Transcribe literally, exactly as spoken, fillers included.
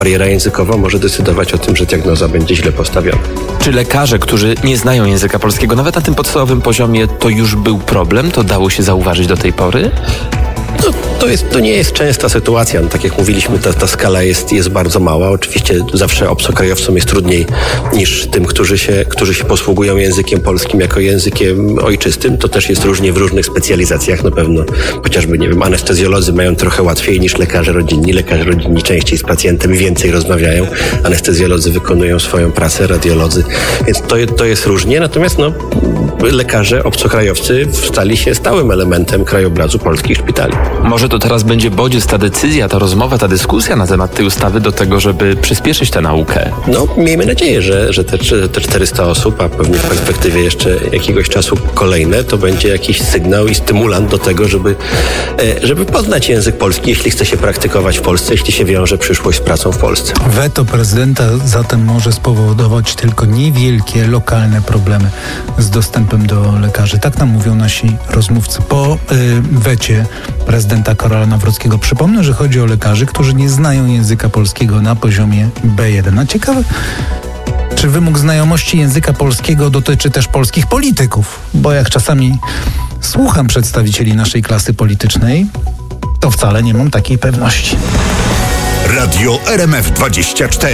Bariera językowa może decydować o tym, że diagnoza będzie źle postawiona. Czy lekarze, którzy nie znają języka polskiego, nawet na tym podstawowym poziomie, to już był problem? To dało się zauważyć do tej pory? No, to, jest, to nie jest częsta sytuacja. No, tak jak mówiliśmy, ta, ta skala jest, jest bardzo mała. Oczywiście zawsze obcokrajowcom jest trudniej niż tym, którzy się, którzy się posługują językiem polskim jako językiem ojczystym. To też jest różnie w różnych specjalizacjach. Na pewno chociażby, nie wiem, anestezjolodzy mają trochę łatwiej niż lekarze rodzinni. Lekarze rodzinni częściej z pacjentem więcej rozmawiają. Anestezjolodzy wykonują swoją pracę, radiolodzy. Więc to, to jest różnie. Natomiast no, lekarze obcokrajowcy stali się stałym elementem krajobrazu polskich szpitali. Może to teraz będzie bodziec, ta decyzja, ta rozmowa, ta dyskusja na temat tej ustawy do tego, żeby przyspieszyć tę naukę? No, miejmy nadzieję, że, że te, te czterysta osób, a pewnie w perspektywie jeszcze jakiegoś czasu kolejne, to będzie jakiś sygnał i stymulant do tego, żeby, żeby poznać język polski, jeśli chce się praktykować w Polsce, jeśli się wiąże przyszłość z pracą w Polsce. Weto prezydenta zatem może spowodować tylko niewielkie, lokalne problemy z dostępem do lekarzy. Tak nam mówią nasi rozmówcy. Po y, wecie prezydenta Karola Nawrockiego przypomnę, że chodzi o lekarzy, którzy nie znają języka polskiego na poziomie B jeden. A ciekawe, czy wymóg znajomości języka polskiego dotyczy też polskich polityków? Bo jak czasami słucham przedstawicieli naszej klasy politycznej, to wcale nie mam takiej pewności. Radio R M F dwadzieścia cztery.